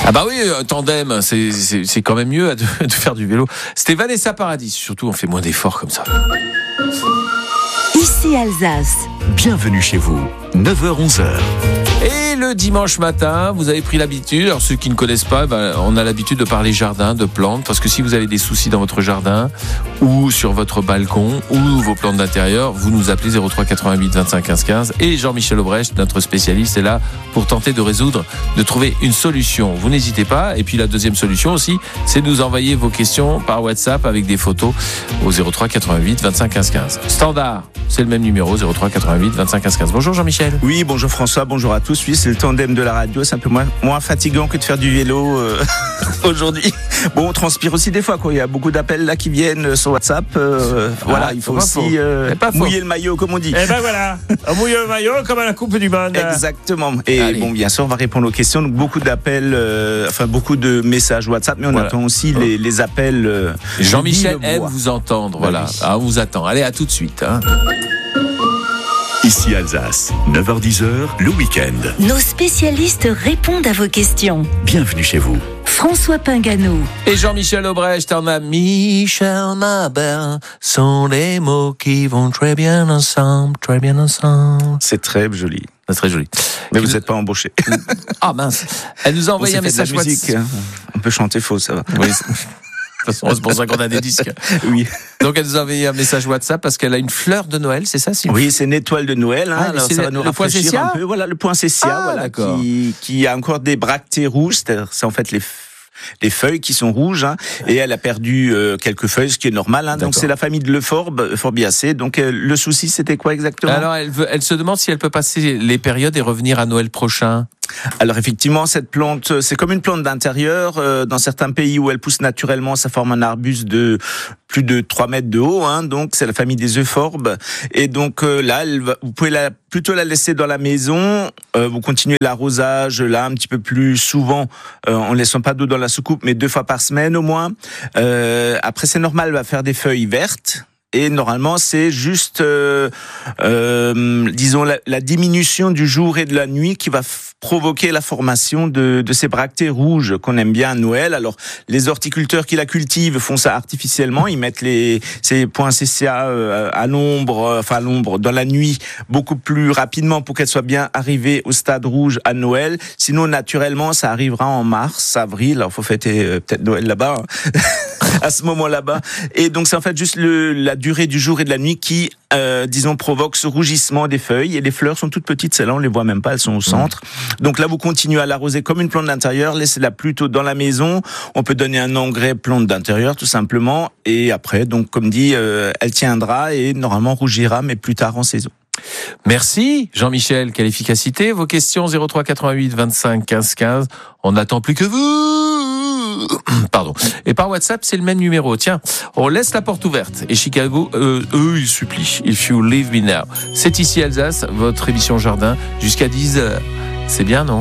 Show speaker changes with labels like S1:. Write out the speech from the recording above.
S1: Ah bah oui, tandem, c'est quand même mieux de faire du vélo. C'était Vanessa Paradis, surtout on fait moins d'efforts comme ça.
S2: Ici Alsace.
S3: Bienvenue chez vous, 9h-11h.
S1: Et le dimanche matin, vous avez pris l'habitude, alors ceux qui ne connaissent pas, on a l'habitude de parler jardin, de plantes, parce que si vous avez des soucis dans votre jardin, ou sur votre balcon, ou vos plantes d'intérieur, vous nous appelez 03 88 25 15 15, et Jean-Michel Aubrecht, notre spécialiste, est là pour tenter de trouver une solution. Vous n'hésitez pas, et puis la deuxième solution aussi, c'est de nous envoyer vos questions par WhatsApp avec des photos au 03 88 25 15 15. Standard, c'est le même numéro, 03 88 25 15 15. Bonjour Jean-Michel.
S4: Oui, bonjour François, bonjour à tous. Oui, c'est le tandem de la radio, c'est un peu moins fatigant que de faire du vélo aujourd'hui. Bon, on transpire aussi des fois, quoi. Il y a beaucoup d'appels là qui viennent sur WhatsApp. Voilà, il faut aussi mouiller le maillot, comme on dit.
S1: Eh ben voilà, on mouille le maillot comme à la Coupe du Monde.
S4: Exactement. Et allez. Bon, bien sûr, on va répondre aux questions. Donc, beaucoup d'appels, beaucoup de messages WhatsApp, mais on attend aussi les appels.
S1: Jean-Michel aime vous entendre, voilà. Oui. Ah, on vous attend. Allez, à tout de suite.
S3: Ici Alsace, 9h-10h, le week-end.
S2: Nos spécialistes répondent à vos questions.
S3: Bienvenue chez vous.
S2: François Pinganou.
S1: Et Jean-Michel Aubrecht en a Michel, ma belle, sont des mots qui vont très bien ensemble, très bien ensemble.
S4: C'est très joli.
S1: C'est très joli.
S4: Mais vous n'êtes pas embauché.
S1: Ah mince. Elle nous a envoyé un message
S4: WhatsApp. On peut chanter faux, ça va.
S1: Oui. C'est pour ça qu'on a des disques.
S4: Oui.
S1: Donc elle nous a envoyé un message WhatsApp parce qu'elle a une fleur de Noël, c'est ça Sylvie ?
S4: Oui, c'est une étoile de Noël.
S1: Ah,
S4: alors ça va nous rafraîchir un peu. Voilà, le poinsettia, qui a encore des bractées rouges. C'est en fait les feuilles qui sont rouges, et elle a perdu quelques feuilles, ce qui est normal. Donc c'est la famille de l'Euphorbiacées. Donc le souci, c'était quoi exactement ?
S1: Alors elle se demande si elle peut passer les périodes et revenir à Noël prochain.
S4: Alors effectivement, cette plante, c'est comme une plante d'intérieur. Dans certains pays où elle pousse naturellement, ça forme un arbuste de plus de 3 mètres de haut. Donc c'est la famille des euphorbes. Et donc là, vous pouvez plutôt la laisser dans la maison. Vous continuez l'arrosage là un petit peu plus souvent, en laissant pas d'eau dans la soucoupe, mais 2 fois par semaine au moins. Après, c'est normal, elle va faire des feuilles vertes. Et normalement, c'est juste, disons, la diminution du jour et de la nuit qui va provoquer la formation de ces bractées rouges qu'on aime bien à Noël. Alors, les horticulteurs qui la cultivent font ça artificiellement. Ils mettent ces poinsettias à l'ombre, dans la nuit, beaucoup plus rapidement pour qu'elles soient bien arrivées au stade rouge à Noël. Sinon, naturellement, ça arrivera en mars, avril. Alors, faut fêter peut-être Noël là-bas, à ce moment-là-bas. Et donc, c'est en fait juste la durée du jour et de la nuit qui, disons, provoque ce rougissement des feuilles. Et les fleurs sont toutes petites, celles-là, on les voit même pas, elles sont au centre. Donc là, vous continuez à l'arroser comme une plante d'intérieur, laissez-la plutôt dans la maison. On peut donner un engrais plante d'intérieur, tout simplement. Et après, donc, comme dit, elle tiendra et normalement rougira, mais plus tard en saison.
S1: Merci Jean-Michel, quelle efficacité. Vos questions 03 88 25 15 15. On n'attend plus que vous. Pardon. Et par WhatsApp, c'est le même numéro. Tiens, on laisse la porte ouverte. Et Chicago, eux, ils supplient. If you leave me now. C'est ici Alsace, votre émission jardin, jusqu'à 10h. C'est bien, non ?